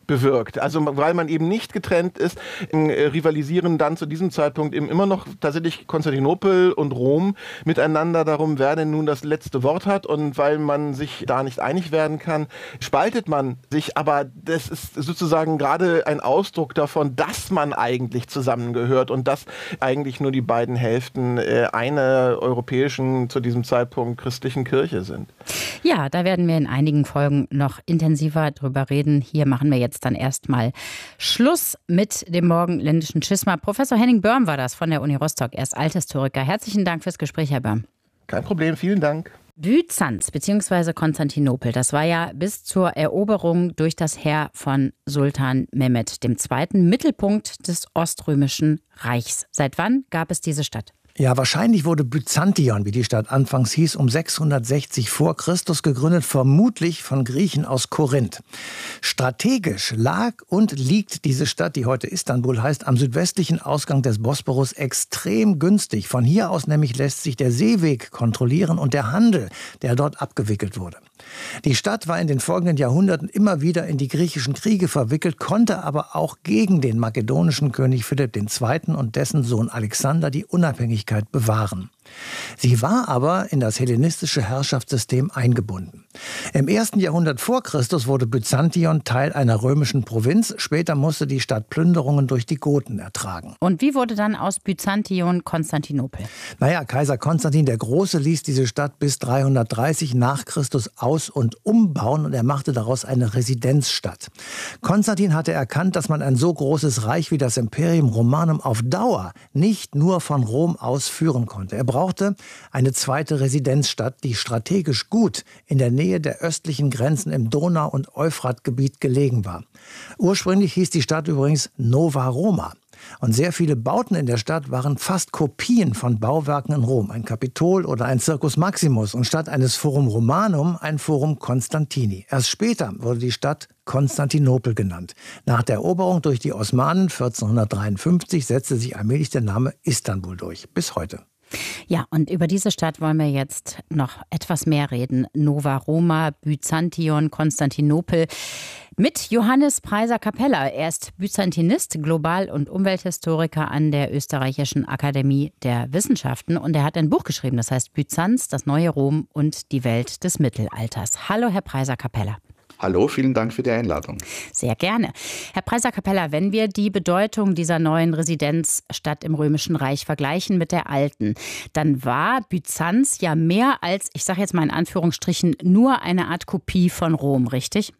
bewirkt. Also weil man eben nicht getrennt ist, äh, rivalisieren dann zu diesem Zeitpunkt eben immer noch tatsächlich Konstantinopel und Rom miteinander darum, wer denn nun das letzte Wort hat. Und weil man sich da nicht einig werden kann, spaltet man sich. Aber das ist sozusagen gerade ein Ausdruck davon, dass man eigentlich zusammengehört und dass eigentlich nur die beiden Hälften äh, einer europäischen, zu diesem Zeitpunkt christlichen Kirche sind. Ja, da werden wir in einigen Folgen noch intensiver drüber reden. Hier machen wir jetzt dann erstmal Schluss mit dem morgenländischen Schisma. Professor Henning Börm war das von der Uni Rostock. Er ist Althistoriker. Herzlichen Dank fürs Gespräch, Herr Börm. Kein Problem, vielen Dank. Byzanz bzw. Konstantinopel, das war ja bis zur Eroberung durch das Heer von Sultan Mehmed der Zweite. Mittelpunkt des Oströmischen Reichs. Seit wann gab es diese Stadt? Ja, wahrscheinlich wurde Byzantion, wie die Stadt anfangs hieß, um sechshundertsechzig vor Christus gegründet, vermutlich von Griechen aus Korinth. Strategisch lag und liegt diese Stadt, die heute Istanbul heißt, am südwestlichen Ausgang des Bosporus extrem günstig. Von hier aus nämlich lässt sich der Seeweg kontrollieren und der Handel, der dort abgewickelt wurde. Die Stadt war in den folgenden Jahrhunderten immer wieder in die griechischen Kriege verwickelt, konnte aber auch gegen den makedonischen König Philipp der Zweite. Und dessen Sohn Alexander die Unabhängigkeit bewahren. Sie war aber in das hellenistische Herrschaftssystem eingebunden. Im ersten Jahrhundert vor Christus wurde Byzantion Teil einer römischen Provinz. Später musste die Stadt Plünderungen durch die Goten ertragen. Und wie wurde dann aus Byzantion Konstantinopel? Naja, Kaiser Konstantin der Große ließ diese Stadt bis dreihundertdreißig nach Christus aus- und umbauen und er machte daraus eine Residenzstadt. Konstantin hatte erkannt, dass man ein so großes Reich wie das Imperium Romanum auf Dauer nicht nur von Rom aus führen konnte. Er brauchte eine zweite Residenzstadt, die strategisch gut in der Nähe der östlichen Grenzen im Donau- und Euphratgebiet gelegen war. Ursprünglich hieß die Stadt übrigens Nova Roma. Und sehr viele Bauten in der Stadt waren fast Kopien von Bauwerken in Rom. Ein Kapitol oder ein Circus Maximus und statt eines Forum Romanum ein Forum Constantini. Erst später wurde die Stadt Konstantinopel genannt. Nach der Eroberung durch die Osmanen vierzehnhundertdreiundfünfzig setzte sich allmählich der Name Istanbul durch. Bis heute. Ja, und über diese Stadt wollen wir jetzt noch etwas mehr reden. Nova Roma, Byzantion, Konstantinopel. Mit Johannes Preiser-Capella. Er ist Byzantinist, Global- und Umwelthistoriker an der Österreichischen Akademie der Wissenschaften. Und er hat ein Buch geschrieben, das heißt Byzanz, das neue Rom und die Welt des Mittelalters. Hallo, Herr Preiser-Capella. Hallo, vielen Dank für die Einladung. Sehr gerne. Herr Preiser-Capella, wenn wir die Bedeutung dieser neuen Residenzstadt im Römischen Reich vergleichen mit der alten, dann war Byzanz ja mehr als, ich sage jetzt mal in Anführungsstrichen, nur eine Art Kopie von Rom, richtig?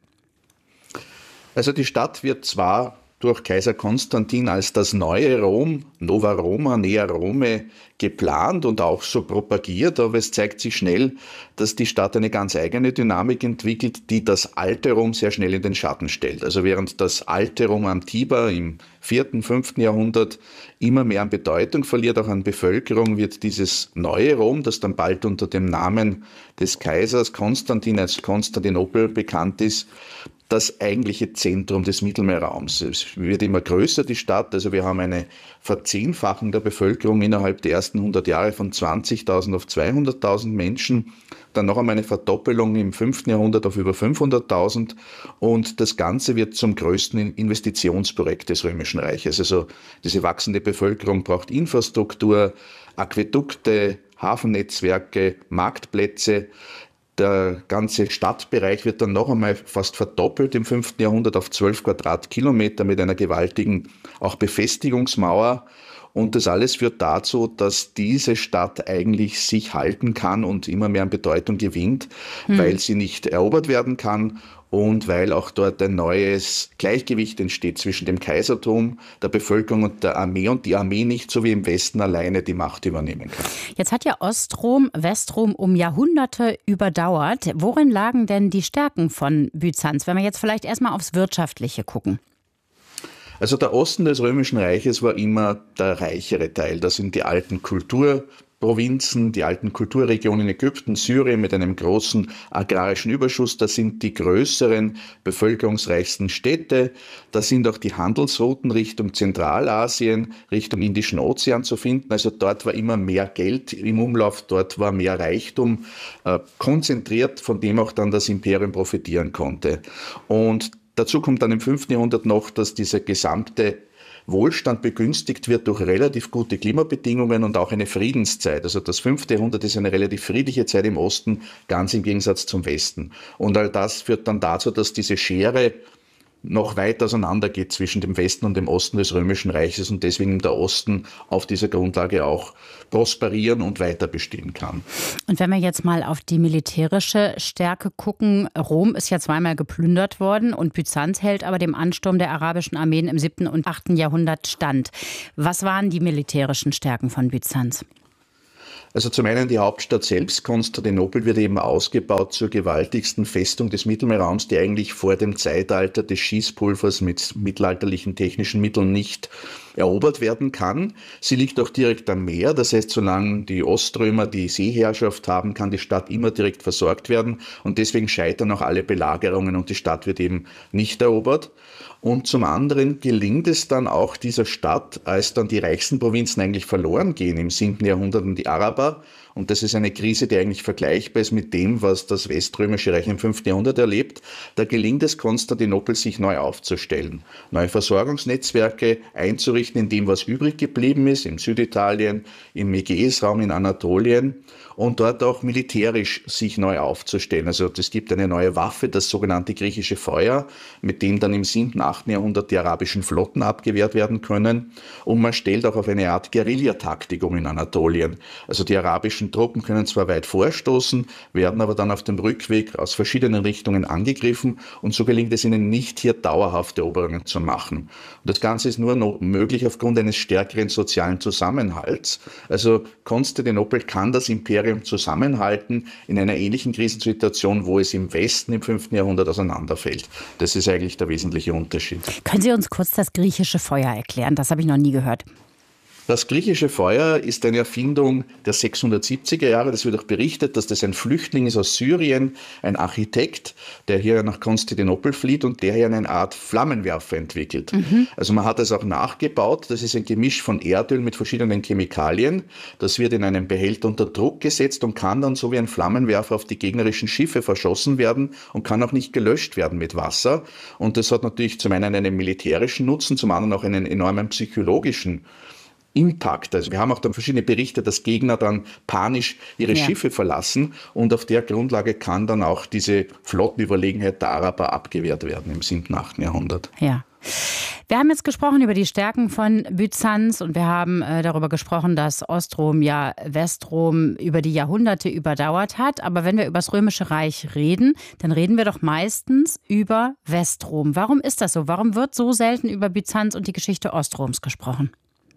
Also die Stadt wird zwar durch Kaiser Konstantin als das neue Rom, Nova Roma, Nea Rome, geplant und auch so propagiert, aber es zeigt sich schnell, dass die Stadt eine ganz eigene Dynamik entwickelt, die das alte Rom sehr schnell in den Schatten stellt. Also während das alte Rom am Tiber im vierten, fünften Jahrhundert immer mehr an Bedeutung verliert, auch an Bevölkerung, wird dieses neue Rom, das dann bald unter dem Namen des Kaisers Konstantin als Konstantinopel bekannt ist, das eigentliche Zentrum des Mittelmeerraums. Es wird immer größer, die Stadt. Also wir haben eine Verzehnfachung der Bevölkerung innerhalb der ersten hundert Jahre von zwanzigtausend auf zweihunderttausend Menschen. Dann noch einmal eine Verdoppelung im fünften Jahrhundert auf über fünfhunderttausend. Und das Ganze wird zum größten Investitionsprojekt des Römischen Reiches. Also diese wachsende Bevölkerung braucht Infrastruktur, Aquädukte, Hafennetzwerke, Marktplätze. Der ganze Stadtbereich wird dann noch einmal fast verdoppelt im fünften Jahrhundert auf zwölf Quadratkilometer mit einer gewaltigen auch Befestigungsmauer. Und das alles führt dazu, dass diese Stadt eigentlich sich halten kann und immer mehr an Bedeutung gewinnt, hm. weil sie nicht erobert werden kann und weil auch dort ein neues Gleichgewicht entsteht zwischen dem Kaisertum, der Bevölkerung und der Armee und die Armee nicht so wie im Westen alleine die Macht übernehmen kann. Jetzt hat ja Ostrom Westrom um Jahrhunderte überdauert. Worin lagen denn die Stärken von Byzanz, wenn wir jetzt vielleicht erstmal aufs Wirtschaftliche gucken? Also der Osten des Römischen Reiches war immer der reichere Teil. Das sind die alten Kulturprovinzen, die alten Kulturregionen in Ägypten, Syrien mit einem großen agrarischen Überschuss. Das sind die größeren, bevölkerungsreichsten Städte. Da sind auch die Handelsrouten Richtung Zentralasien, Richtung Indischen Ozean zu finden. Also dort war immer mehr Geld im Umlauf, dort war mehr Reichtum äh, konzentriert, von dem auch dann das Imperium profitieren konnte. Und Dazu kommt dann im fünften Jahrhundert noch, dass dieser gesamte Wohlstand begünstigt wird durch relativ gute Klimabedingungen und auch eine Friedenszeit. Also das fünfte Jahrhundert ist eine relativ friedliche Zeit im Osten, ganz im Gegensatz zum Westen. Und all das führt dann dazu, dass diese Schere noch weit auseinander geht zwischen dem Westen und dem Osten des Römischen Reiches und deswegen der Osten auf dieser Grundlage auch prosperieren und weiter bestehen kann. Und wenn wir jetzt mal auf die militärische Stärke gucken, Rom ist ja zweimal geplündert worden und Byzanz hält aber dem Ansturm der arabischen Armeen im siebten und achten Jahrhundert stand. Was waren die militärischen Stärken von Byzanz? Also zum einen die Hauptstadt selbst, Konstantinopel, wird eben ausgebaut zur gewaltigsten Festung des Mittelmeerraums, die eigentlich vor dem Zeitalter des Schießpulvers mit mittelalterlichen technischen Mitteln nicht erobert werden kann. Sie liegt auch direkt am Meer, das heißt, solange die Oströmer die Seeherrschaft haben, kann die Stadt immer direkt versorgt werden und deswegen scheitern auch alle Belagerungen und die Stadt wird eben nicht erobert. Und zum anderen gelingt es dann auch dieser Stadt, als dann die reichsten Provinzen eigentlich verloren gehen im siebten Jahrhundert und die Araber. Und das ist eine Krise, die eigentlich vergleichbar ist mit dem, was das Weströmische Reich im fünften Jahrhundert erlebt. Da gelingt es Konstantinopel, sich neu aufzustellen, neue Versorgungsnetzwerke einzurichten in dem, was übrig geblieben ist, in Süditalien, im Ägäisraum, in Anatolien. Und dort auch militärisch sich neu aufzustellen. Also es gibt eine neue Waffe, das sogenannte griechische Feuer, mit dem dann im siebten, achten Jahrhundert die arabischen Flotten abgewehrt werden können. Und man stellt auch auf eine Art Guerillataktik um in Anatolien. Also die arabischen Truppen können zwar weit vorstoßen, werden aber dann auf dem Rückweg aus verschiedenen Richtungen angegriffen und so gelingt es ihnen nicht, hier dauerhafte Eroberungen zu machen. Und das Ganze ist nur noch möglich aufgrund eines stärkeren sozialen Zusammenhalts. Also Konstantinopel kann das Imperium zusammenhalten in einer ähnlichen Krisensituation, wo es im Westen im fünften Jahrhundert auseinanderfällt. Das ist eigentlich der wesentliche Unterschied. Können Sie uns kurz das griechische Feuer erklären? Das habe ich noch nie gehört. Das griechische Feuer ist eine Erfindung der sechshundertsiebziger Jahre. Das wird auch berichtet, dass das ein Flüchtling ist aus Syrien, ein Architekt, der hier nach Konstantinopel flieht und der hier eine Art Flammenwerfer entwickelt. Mhm. Also man hat es auch nachgebaut. Das ist ein Gemisch von Erdöl mit verschiedenen Chemikalien. Das wird in einen Behälter unter Druck gesetzt und kann dann so wie ein Flammenwerfer auf die gegnerischen Schiffe verschossen werden und kann auch nicht gelöscht werden mit Wasser. Und das hat natürlich zum einen einen militärischen Nutzen, zum anderen auch einen enormen psychologischen Impact. Also wir haben auch dann verschiedene Berichte, dass Gegner dann panisch ihre ja. Schiffe verlassen und auf der Grundlage kann dann auch diese Flottenüberlegenheit der Araber abgewehrt werden im siebten, achten Jahrhundert. Ja. Wir haben jetzt gesprochen über die Stärken von Byzanz und wir haben äh, darüber gesprochen, dass Ostrom ja Westrom über die Jahrhunderte überdauert hat. Aber wenn wir über das Römische Reich reden, dann reden wir doch meistens über Westrom. Warum ist das so? Warum wird so selten über Byzanz und die Geschichte Ostroms gesprochen?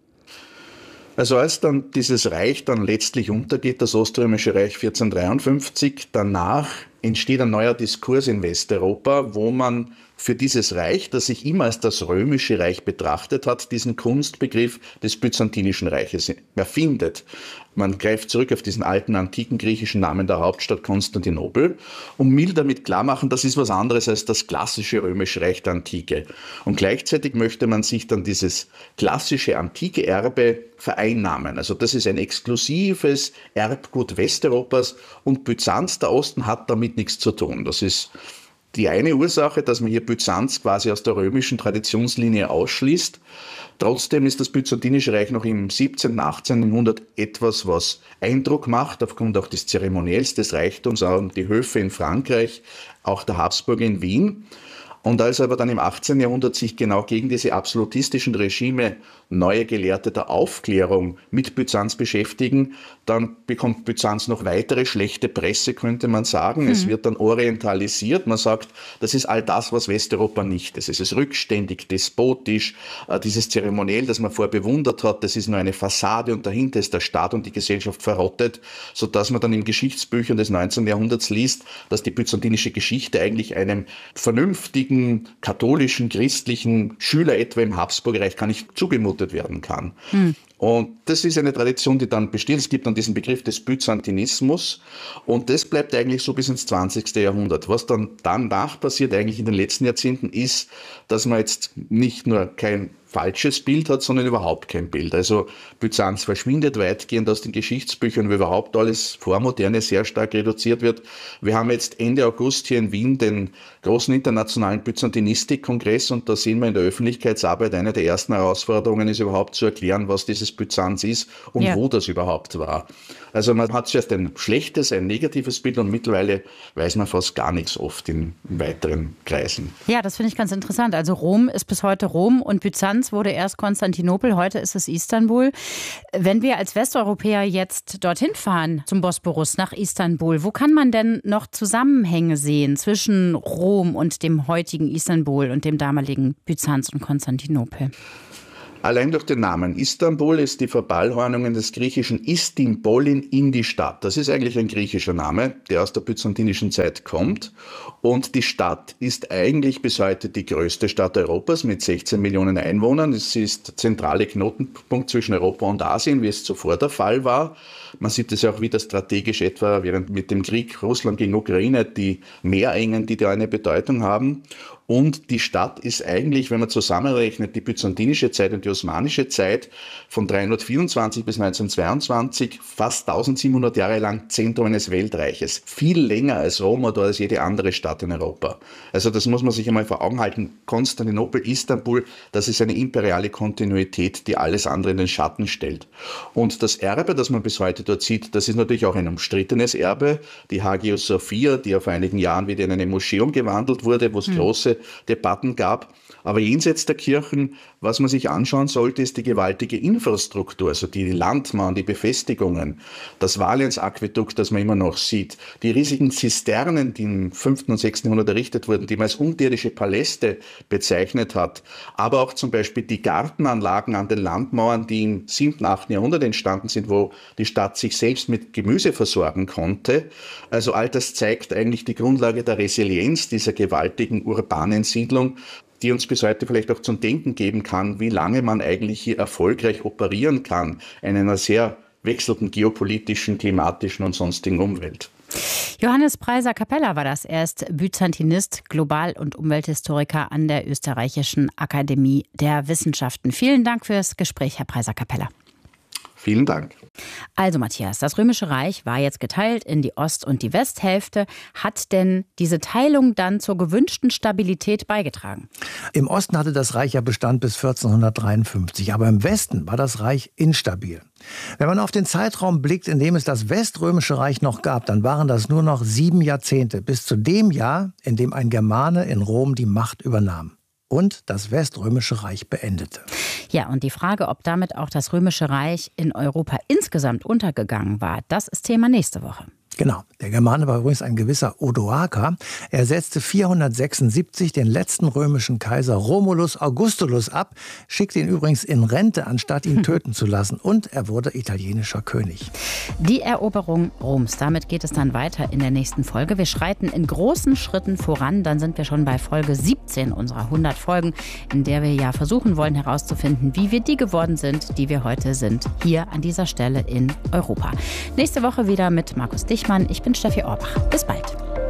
Also als dann dieses Reich dann letztlich untergeht, das Oströmische Reich vierzehnhundertdreiundfünfzig, danach entsteht ein neuer Diskurs in Westeuropa, wo man für dieses Reich, das sich immer als das Römische Reich betrachtet hat, diesen Kunstbegriff des Byzantinischen Reiches erfindet. Man greift zurück auf diesen alten, antiken griechischen Namen der Hauptstadt Konstantinopel und will damit klar machen, das ist was anderes als das klassische Römische Reich der Antike. Und gleichzeitig möchte man sich dann dieses klassische antike Erbe vereinnahmen. Also das ist ein exklusives Erbgut Westeuropas und Byzanz, der Osten, hat damit nichts zu tun. Das ist die eine Ursache, dass man hier Byzanz quasi aus der römischen Traditionslinie ausschließt. Trotzdem ist das Byzantinische Reich noch im siebzehnten, achtzehnten Jahrhundert etwas, was Eindruck macht, aufgrund auch des Zeremoniells, des Reichtums, auch die Höfe in Frankreich, auch der Habsburger in Wien. Und als aber dann im achtzehnten Jahrhundert sich genau gegen diese absolutistischen Regime neue Gelehrte der Aufklärung mit Byzanz beschäftigen, dann bekommt Byzanz noch weitere schlechte Presse, könnte man sagen. Mhm. Es wird dann orientalisiert. Man sagt, das ist all das, was Westeuropa nicht ist. Es ist rückständig, despotisch. Dieses Zeremoniell, das man vorher bewundert hat, das ist nur eine Fassade und dahinter ist der Staat und die Gesellschaft verrottet, sodass man dann in Geschichtsbüchern des neunzehnten Jahrhunderts liest, dass die byzantinische Geschichte eigentlich einem vernünftigen katholischen, christlichen Schüler etwa im Habsburgerreich gar nicht zugemutet werden kann. Hm. Und das ist eine Tradition, die dann besteht. Es gibt dann diesen Begriff des Byzantinismus und das bleibt eigentlich so bis ins zwanzigste Jahrhundert. Was dann danach passiert, eigentlich in den letzten Jahrzehnten, ist, dass man jetzt nicht nur kein falsches Bild hat, sondern überhaupt kein Bild. Also Byzanz verschwindet weitgehend aus den Geschichtsbüchern, wie überhaupt alles Vormoderne sehr stark reduziert wird. Wir haben jetzt Ende August hier in Wien den großen internationalen Byzantinistik-Kongress und da sehen wir in der Öffentlichkeitsarbeit, eine der ersten Herausforderungen ist überhaupt zu erklären, was dieses Byzanz ist und ja. wo das überhaupt war. Also man hat zuerst ein schlechtes, ein negatives Bild und mittlerweile weiß man fast gar nichts oft in weiteren Kreisen. Ja, das finde ich ganz interessant. Also Rom ist bis heute Rom und Byzanz wurde erst Konstantinopel, heute ist es Istanbul. Wenn wir als Westeuropäer jetzt dorthin fahren, zum Bosporus, nach Istanbul, wo kann man denn noch Zusammenhänge sehen zwischen Rom und dem heutigen Istanbul und dem damaligen Byzanz und Konstantinopel? Allein durch den Namen Istanbul ist die Verballhornung des griechischen Istimbolin in die Stadt. Das ist eigentlich ein griechischer Name, der aus der byzantinischen Zeit kommt. Und die Stadt ist eigentlich bis heute die größte Stadt Europas mit sechzehn Millionen Einwohnern. Es ist der zentrale Knotenpunkt zwischen Europa und Asien, wie es zuvor der Fall war. Man sieht es ja auch wieder strategisch etwa während mit dem Krieg Russland gegen Ukraine, die Meerengen, die da eine Bedeutung haben. Und die Stadt ist eigentlich, wenn man zusammenrechnet, die byzantinische Zeit und die osmanische Zeit von dreihundertvierundzwanzig bis neunzehnhundertzweiundzwanzig fast eintausendsiebenhundert Jahre lang Zentrum eines Weltreiches. Viel länger als Rom oder als jede andere Stadt in Europa. Also das muss man sich einmal vor Augen halten. Konstantinopel, Istanbul, das ist eine imperiale Kontinuität, die alles andere in den Schatten stellt. Und das Erbe, das man bis heute dort sieht, das ist natürlich auch ein umstrittenes Erbe. Die Hagia Sophia, die ja vor einigen Jahren wieder in eine Moschee umgewandelt wurde, wo es hm. große Debatten gab. Aber jenseits der Kirchen, was man sich anschauen sollte, ist die gewaltige Infrastruktur, also die Landmauern, die Befestigungen, das Valens-Aquädukt, das man immer noch sieht, die riesigen Zisternen, die im fünften und sechsten Jahrhundert errichtet wurden, die man als unterirdische Paläste bezeichnet hat, aber auch zum Beispiel die Gartenanlagen an den Landmauern, die im siebten, achten Jahrhundert entstanden sind, wo die Stadt sich selbst mit Gemüse versorgen konnte. Also all das zeigt eigentlich die Grundlage der Resilienz dieser gewaltigen urbanen Siedlung, die uns bis heute vielleicht auch zum Denken geben kann, wie lange man eigentlich hier erfolgreich operieren kann in einer sehr wechselnden geopolitischen, klimatischen und sonstigen Umwelt. Johannes Preiser-Capella war das. Er ist Byzantinist, Global- und Umwelthistoriker an der Österreichischen Akademie der Wissenschaften. Vielen Dank fürs Gespräch, Herr Preiser-Capella. Vielen Dank. Also Matthias, das Römische Reich war jetzt geteilt in die Ost- und die Westhälfte. Hat denn diese Teilung dann zur gewünschten Stabilität beigetragen? Im Osten hatte das Reich ja Bestand bis vierzehnhundertdreiundfünfzig, aber im Westen war das Reich instabil. Wenn man auf den Zeitraum blickt, in dem es das Weströmische Reich noch gab, dann waren das nur noch sieben Jahrzehnte, bis zu dem Jahr, in dem ein Germane in Rom die Macht übernahm und das Weströmische Reich beendete. Ja, und die Frage, ob damit auch das Römische Reich in Europa insgesamt untergegangen war, das ist Thema nächste Woche. Genau. Der Germane war übrigens ein gewisser Odoaker. Er setzte vierhundertsechsundsiebzig den letzten römischen Kaiser Romulus Augustulus ab, schickte ihn übrigens in Rente, anstatt ihn töten zu lassen. Und er wurde italienischer König. Die Eroberung Roms. Damit geht es dann weiter in der nächsten Folge. Wir schreiten in großen Schritten voran. Dann sind wir schon bei Folge siebzehn unserer hundert Folgen, in der wir ja versuchen wollen herauszufinden, wie wir die geworden sind, die wir heute sind, hier an dieser Stelle in Europa. Nächste Woche wieder mit Markus Dichmann. Ich bin Steffi Orbach. Bis bald.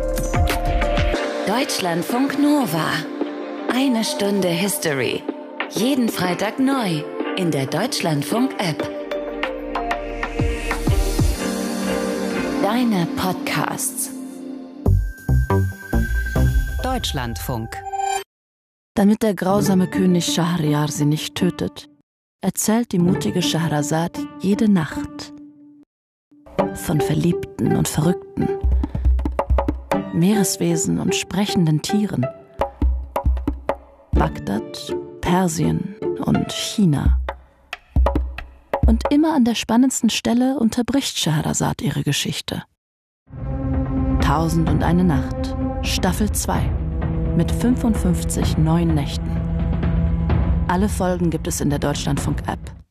Deutschlandfunk Nova. Eine Stunde History. Jeden Freitag neu in der Deutschlandfunk-App. Deine Podcasts. Deutschlandfunk. Damit der grausame König Schahriar sie nicht tötet, erzählt die mutige Schahrazad jede Nacht von Verliebten und Verrückten, Meereswesen und sprechenden Tieren, Bagdad, Persien und China. Und immer an der spannendsten Stelle unterbricht Scheherazad ihre Geschichte. Tausend und eine Nacht, Staffel zwei, mit fünfundfünfzig neuen Nächten. Alle Folgen gibt es in der Deutschlandfunk-App.